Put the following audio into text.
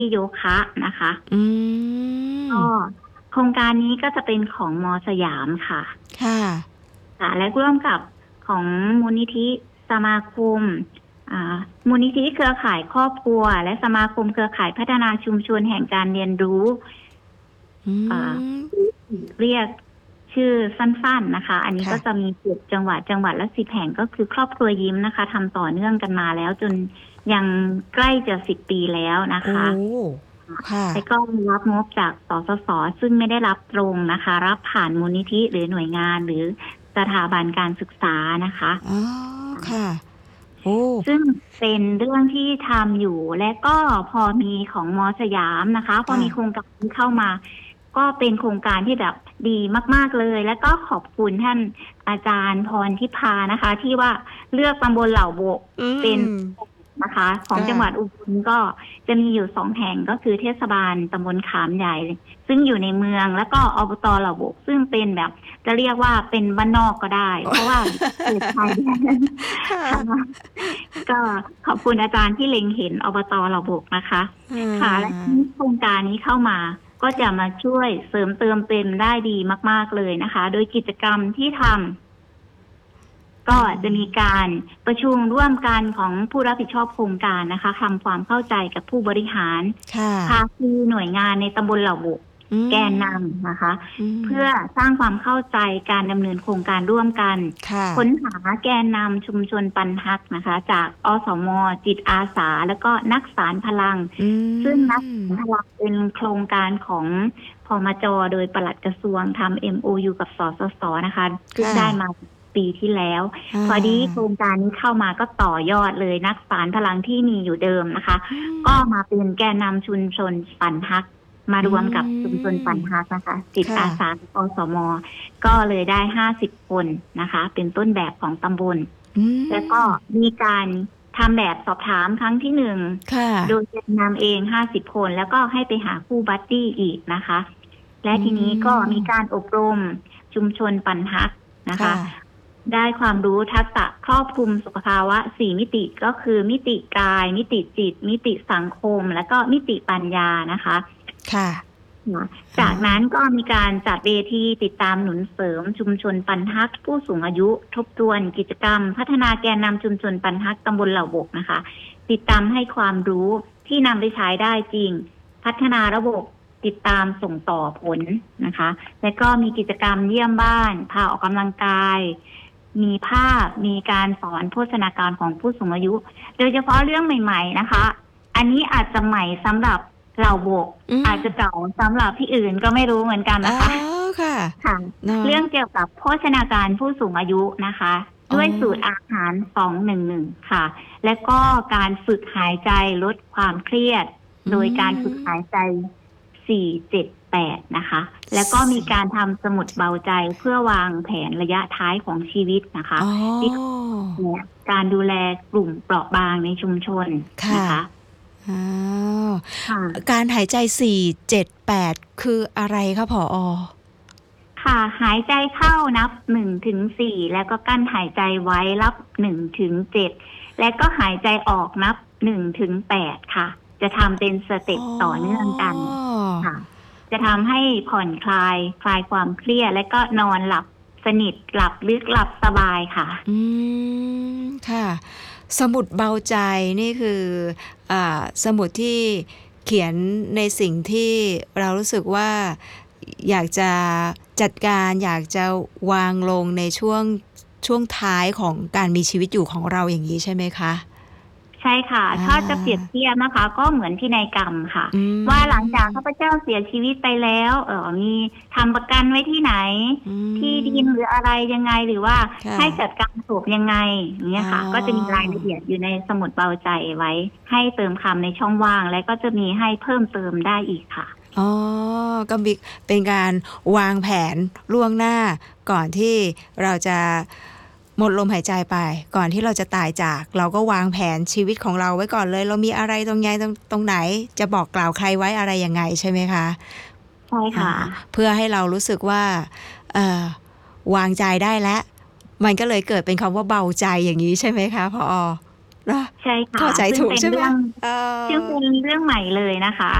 ที่โยคะนะคะอืมก็โครงการนี้ก็จะเป็นของมสยามค่ะค่ะค่ะและร่วมกับของมูลนิธิสมาคมอ่ามูลนิธิเครือข่ายครอบครัวและสมาคมเครือข่ายพัฒนาชุมชนแห่งการเรียนรู้อือ่ามเรียกชื่อสั้นๆนะคะอันนี้ก็จะค่ะมีจังหวัดละ10 แห่งก็คือครอบครัวยิ้มนะคะทำต่อเนื่องกันมาแล้วจนยังใกล้จะ10 ปีแล้วนะโอ้คะค่ะแล้วก็รับงบจากสสสซึ่งไม่ได้รับตรงนะคะรับผ่านมูลนิธิหรือหน่วยงานหรือสถาบันการศึกษานะคะอ๋อค่ะโอ้ซึ่งเป็นเรื่องที่ทำอยู่และก็พอมีของมสยามนะคะพอค่ะมีโครงการนี้เข้ามาก็เป็นโครงการที่แบบดีมากๆเลยและก็ขอบคุณท่านอาจารย์พรทิพานะคะที่ว่าเลือกตำบลเหล่าโบกอืเป็นมนะคะของค่ะจังหวัดอุบลก็จะมีอยู่2 แห่งก็คือเทศบาลตำบลขามใหญ่ซึ่งอยู่ในเมืองแล้วก็อบตเหล่าโบกซึ่งเป็นแบบจะเรียกว่าเป็นบ้านนอกก็ได้เพราะว่าเขตชายแดนค่ะค่ะก็ขอบคุณอาจารย์ที่เล็งเห็นอบตเหล่าบกนะคะอ่ค่ะและาโครงการนี้เข้ามาก็จะมาช่วยเสริมเติมเต็มได้ดีมากๆเลยนะคะโดยกิจกรรมที่ทำก็จะมีการประชุมร่วมกันของผู้รับผิดชอบโครงการนะคะทำความเข้าใจกับผู้บริหารค่ะภาคีหน่วยงานในตำบลเหล่าบกอืแกนนมำนะคะอืมเพื่อสร้างความเข้าใจการดำเนินโครงการร่วมกันค่ะค้นหาแกนนำชุมชนปันฮักนะคะจากอสมจิตอาสาแล้วก็นักสารพลังอืซึ่งนักมสารพลังเป็นโครงการของพมจโดยปลัดกระทรวงทำ MOU กับสสสนะคะซึ่งค่ะได้มาปีที่แล้วอ่พอดีโครางการนี้เข้ามาก็ต่อยอดเลยนักสารพลังที่มีอยู่เดิมนะคะอืก็มมาเป็นแกนนำชุมชนปันฮักมาอืรวมกับชุมชนปันฮักนะคะจิตค่ะอาสาอสมก็เลยได้50 คนนะคะเป็นต้นแบบของตำบลอืแล้วก็มมีการทำแบบสอบถามครั้งที่1 ค่ะโดยแกนนำเอง50 คนแล้วก็ให้ไปหาคู่บัดดี้อีกนะคะและอืทีนี้ก็มีมการอบรมชุมชนปันฮักนะคะค่ะได้ความรู้ทักษะครอบคลุมสุขภาวะ4 มิติก็คือมิติกายมิติจิตมิติสังคมและก็มิติปัญญานะคะค่ะจากนั้นก็มีการจัดเวทีติดตามหนุนเสริมชุมชนปันฮักผู้สูงอายุทบทวนกิจกรรมพัฒนาแกนนำชุมชนปันฮักตำบลเหล่าบกนะคะติดตามให้ความรู้ที่นำไปใช้ได้จริงพัฒนาระบบติดตามส่งต่อผลนะคะและก็มีกิจกรรมเยี่ยมบ้านพาออกกำลังกายมีภาพมีการสอนโภชนาการของผู้สูงอายุโดยเฉพาะเรื่องใหม่ๆนะคะอันนี้อาจจะใหม่สำหรับเราโบกอืมอาจจะเก่าสำหรับที่อื่นก็ไม่รู้เหมือนกันอ๋อนะคะค่ะค่ะเนาะเรื่องเกี่ยวกับโภชนาการผู้สูงอายุนะคะอ๋อด้วยสูตรอาหาร211ค่ะและก็การฝึกหายใจลดความเครียดโดยการฝึกหายใจ4-7-8นะคะแล้วก็มีการทำสมุดเบาใจเพื่อวางแผนระยะท้ายของชีวิตนะคะอ๋อที่เนี่ยการดูแลกลุ่มเปราะบางในชุมชนค่ะนะคะอ๋อค่ะการหายใจ4-7-8คืออะไรคะผอค่ะหายใจเข้านับ1-4แล้วก็กั้นหายใจไว้รับ1-7และก็หายใจออกนับ1-8ค่ะจะทำเป็นสเต็ปอ๋ต่อเนื่องอกันค่ะจะทำให้ผ่อนคลายความเครียดและก็นอนหลับสนิทหลับลึกหลับสบายค่ะอืมค่ะสมุดเบาใจนี่คือสมุดที่เขียนในสิ่งที่เรารู้สึกว่าอยากจะจัดการอยากจะวางลงในช่วงท้ายของการมีชีวิตอยู่ของเราอย่างนี้ใช่ไหมคะใช่ค่ะอ่ถ้าจะเปรียบาเทียบนะคะก็เหมือนพินัยกรรมค่ะอืว่าหลังจากมข้าพเจ้าเสียชีวิตไปแล้วมีทำประกันไว้ที่ไหนอืที่ดินหมรืออะไรยังไงหรือว่าค่ะให้จัดการศพยังไงอย่างเงี้อ๋ยค่ะก็จะมีอรายละเอียดอยู่ในสมุดเบาใจไว้ให้เติมคำในช่องว่างและก็จะมีให้เพิ่มเติมได้อีกค่ะอ๋อก็มีเป็นการวางแผนล่วงหน้าก่อนที่เราจะหมดลมหายใจไปก่อนที่เราจะตายจากเราก็วางแผนชีวิตของเราไว้ก่อนเลยเรามีอะไรตรงไหนตรงไหนจะบอกกล่าวใครไว้อะไรยังไงใช่ไหมคะใช่อ่าค่ะเพื่อให้เรารู้สึกว่าเอ่อวางใจได้แล้วมันก็เลยเกิดเป็นคำว่าเบาใจอย่างนี้ใช่ไหมคะพอเนาะใช่ค่ะเข้าใจซึ่งถูกเป็นใช่ไหมเรื่องเออซึ่งเป็นเรื่องใหม่เลยนะคะ